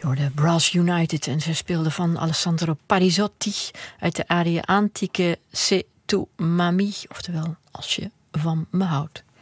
De Brass United en ze speelden van Alessandro Parisotti uit de aria Antiche Se tu m'ami, oftewel Als je van me houdt.